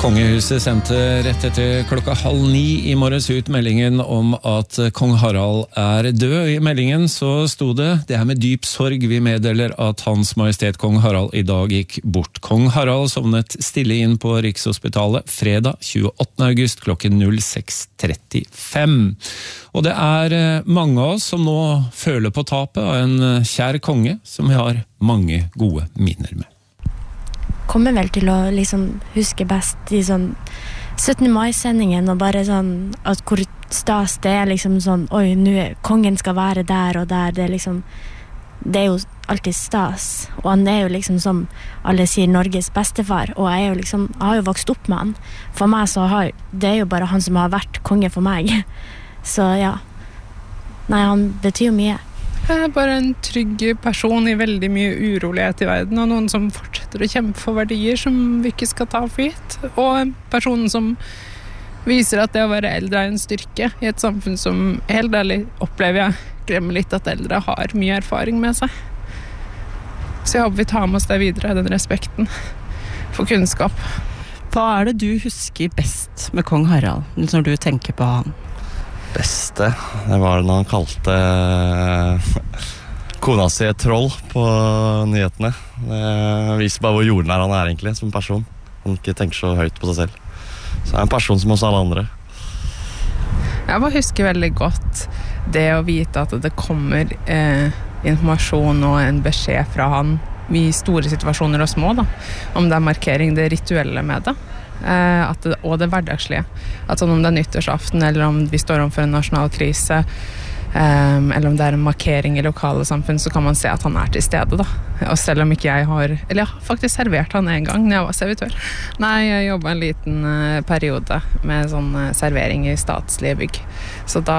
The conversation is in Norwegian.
Kongehuset sendte rett etter 8:30 i morges ut meldingen om at kong Harald død. I meldingen så stod det med dyp sorg vi meddeler at Hans Majestet kong Harald i dag gikk bort. Kong Harald sovnet stille inn på Rikshospitalet fredag 28. august klokken 06:35. Og det mange av oss som nå føler på tapet av en kjær konge som vi har mange gode minner med. Kommer vel til å liksom huske best i sånn 17. mai-sendingen og bare sånn at hvor stas det liksom sånn, oi, nå kongen skal være der og der, det liksom, det jo alltid stas, og han jo liksom som alle sier Norges bestefar, og jeg liksom, jeg har jo vokst opp med han. For meg så det jo bare han som har vært konge for meg. Så ja, nei, han betyr jo mye. Bare en trygg person i veldig mye urolighet i verden, og noen som fortsetter å kjempe for verdier som vi ikke skal ta for gitt. Og en person som viser at det å være eldre en styrke i et samfunn som helt ærlig opplever jeg glemmer litt at eldre har mye erfaring med seg. Så jeg håper vi tar med oss det videre, den respekten for kunnskap. Hva det du husker best med kong Harald, når du tenker på han? Beste, det var når han kalte kona si et troll på nyhetene. Det viser bare hvor jordnær han egentlig som person. Han ikke tenker så høyt på seg selv. Så en person som oss alle andre. Jeg bare husker veldig godt det å vite at det kommer informasjon og en beskjed fra han i store situasjoner og små da. Om det markering, det rituelle med det. Og det hverdagslige. At sånn om det nyttårsaften, eller om vi står overfor en nasjonal krise, eller om det en markering i lokale samfunn, så kan man se at han til stede da. Og selv om ikke jeg har faktisk servert han en gang når jeg var servitør. Nei, jeg jobbet en liten periode med sånn servering i statslige bygg. Så da